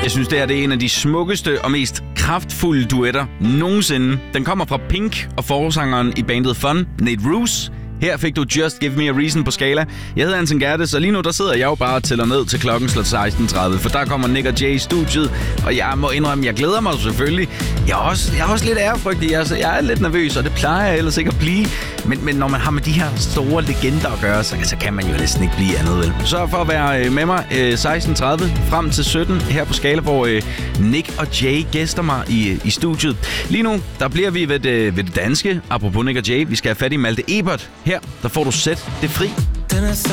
Jeg synes, det her det er en af de smukkeste og mest kraftfulde duetter nogensinde. Den kommer fra Pink og forsangeren i bandet Fun, Nate Ruess. Her fik du Just Give Me A Reason på skala. Jeg hedder Hansen Gertes, og lige nu der sidder jeg jo bare og tæller ned til klokken slår 16:30, for der kommer Nick og Jay i studiet, og jeg må indrømme, jeg glæder mig selvfølgelig. Jeg er også lidt ærefrygtig, jeg er lidt nervøs, og det plejer jeg ellers ikke at blive. Men når man har med de her store legender at gøre, så kan man jo næsten ikke blive andet, vel? Sørg for at være med mig 16:30 frem til 17 her på skala, hvor Nick og Jay gæster mig i studiet. Lige nu, der bliver vi ved det danske. Apropos Nick og Jay, vi skal have fat i Malte Ebert. Her, der får du Sæt det fri.